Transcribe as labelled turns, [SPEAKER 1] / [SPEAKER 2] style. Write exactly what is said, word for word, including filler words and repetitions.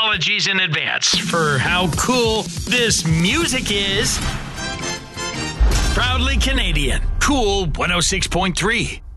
[SPEAKER 1] apologies in advance for how cool this music is. Proudly Canadian. Cool one oh six point three.